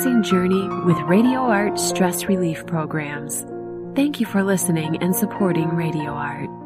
relaxing journey with Radio Art stress relief programs. Thank you for listening and supporting Radio Art.